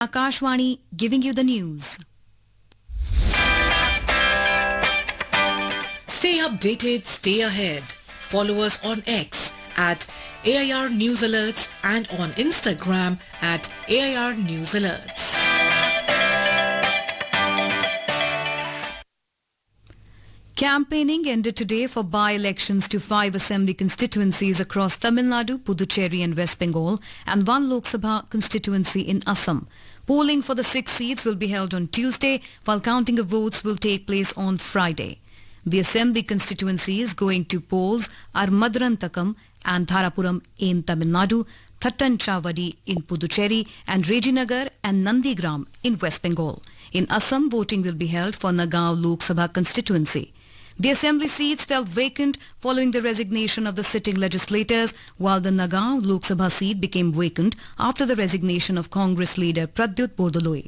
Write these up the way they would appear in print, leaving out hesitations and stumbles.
Akashvani giving you the news. Stay updated, stay ahead. Follow us on X at AIR News Alerts and on Instagram at AIR News Alerts. Campaigning ended today for by-elections to 5 assembly constituencies across Tamil Nadu, Puducherry and West Bengal and 1 Lok Sabha constituency in Assam. Polling for the 6 seats will be held on Tuesday, while counting of votes will take place on Friday. The assembly constituencies going to polls are Madurantakam and Tharapuram in Tamil Nadu, Thattanchavadi in Puducherry and Rejinagar and Nandigram in West Bengal. In Assam, voting will be held for Nagaon Lok Sabha constituency. The assembly seats fell vacant following the resignation of the sitting legislators, while the Nagaon Lok Sabha seat became vacant after the resignation of Congress leader Pradyut Bordoloi.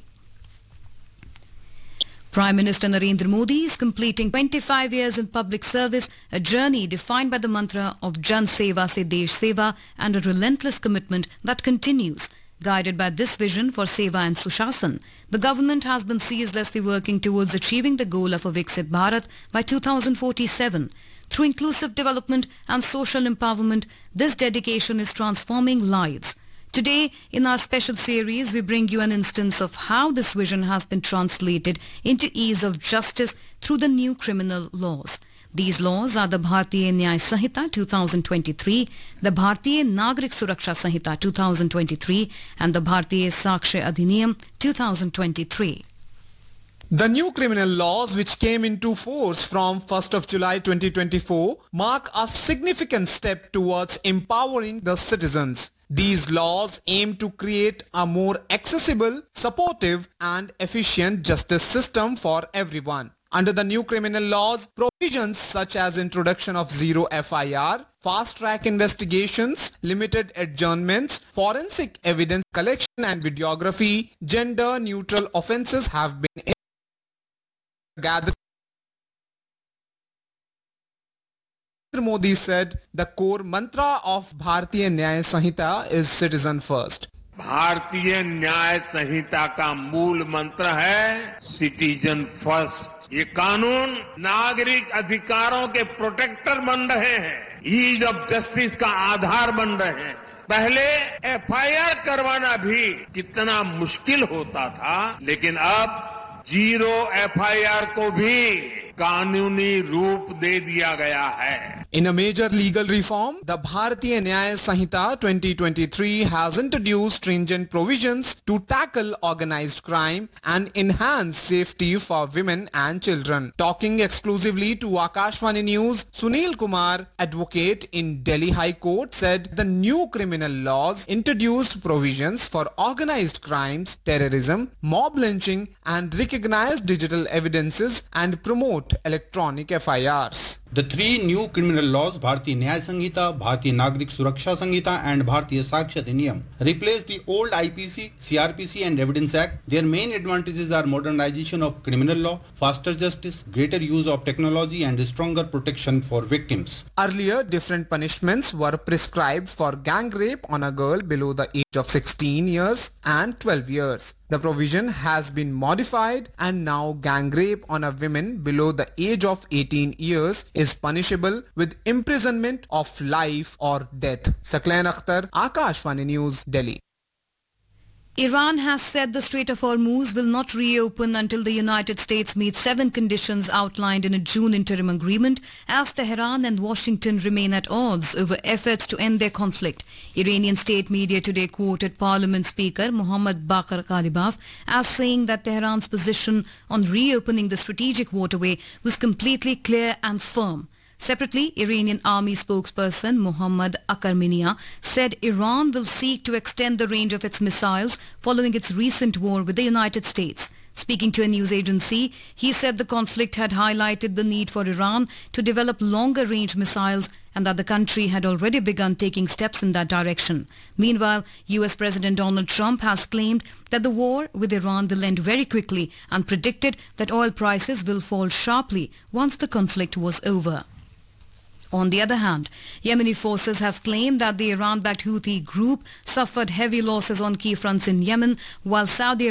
Prime Minister Narendra Modi is completing 25 years in public service, a journey defined by the mantra of Jan Seva Se Desh Seva and a relentless commitment that continues. Guided by this vision for Seva and Sushasan, the government has been ceaselessly working towards achieving the goal of a Viksit Bharat by 2047. Through inclusive development and social empowerment, this dedication is transforming lives. Today, in our special series, we bring you an instance of how this vision has been translated into ease of justice through the new criminal laws. These laws are the Bharatiya Nyaya Sanhita 2023, the Bharatiya Nagrik Suraksha Sanhita 2023 and the Bharatiya Sakshya Adhiniyam 2023. The new criminal laws, which came into force from 1st of July 2024, mark a significant step towards empowering the citizens. These laws aim to create a more accessible, supportive and efficient justice system for everyone. Under the new criminal laws, provisions such as introduction of zero FIR, fast-track investigations, limited adjournments, forensic evidence collection and videography, gender-neutral offences have been gathered. Modi said the core mantra of Bharatiya Nyaya Sanhita is citizen first. भारतीय न्याय संहिता का मूल मंत्र है citizen first. ये कानून नागरिक अधिकारों के प्रोटेक्टर बन रहे हैं, ईज ऑफ जस्टिस का आधार बन रहे हैं। पहले एफआईआर करवाना भी कितना मुश्किल होता था, लेकिन अब जीरो एफआईआर को भी कानूनी रूप दे दिया गया है। In a major legal reform, the Bharatiya Nyaya Sanhita 2023 has introduced stringent provisions to tackle organized crime and enhance safety for women and children. Talking exclusively to Akashvani News, Sunil Kumar, advocate in Delhi High Court, said the new criminal laws introduced provisions for organized crimes, terrorism, mob lynching and recognize digital evidences and promote electronic FIRs. The 3 new criminal laws, Bharatiya Nyaya Sanhita, Bharatiya Nagrik Suraksha Sanhita and Bharatiya Sakshya Adhiniyam, replace the old IPC, CRPC and Evidence Act. Their main advantages are modernization of criminal law, faster justice, greater use of technology and stronger protection for victims. Earlier, different punishments were prescribed for gang rape on a girl below the age of 16 years and 12 years. The provision has been modified and now gang rape on a woman below the age of 18 years is punishable with imprisonment of life or death. Saklain Akhtar, Akashvani News, Delhi. Iran has said the Strait of Hormuz will not reopen until the United States meets 7 conditions outlined in a June interim agreement, as Tehran and Washington remain at odds over efforts to end their conflict. Iranian state media today quoted Parliament Speaker Mohammad Baqir Ghalibaf as saying that Tehran's position on reopening the strategic waterway was completely clear and firm. Separately, Iranian army spokesperson Mohammad Akarminia said Iran will seek to extend the range of its missiles following its recent war with the United States. Speaking to a news agency, he said the conflict had highlighted the need for Iran to develop longer-range missiles and that the country had already begun taking steps in that direction. Meanwhile, US President Donald Trump has claimed that the war with Iran will end very quickly and predicted that oil prices will fall sharply once the conflict was over. On the other hand, Yemeni forces have claimed that the Iran-backed Houthi group suffered heavy losses on key fronts in Yemen, while Saudi